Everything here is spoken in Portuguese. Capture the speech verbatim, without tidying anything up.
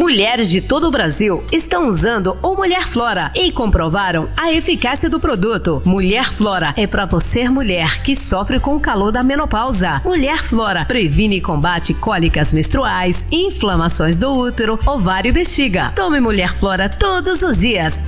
Mulheres de todo o Brasil estão usando o Mulher Flora e comprovaram a eficácia do produto. Mulher Flora é para você, mulher que sofre com o calor da menopausa. Mulher Flora previne e combate cólicas menstruais, inflamações do útero, ovário e bexiga. Tome Mulher Flora todos os dias.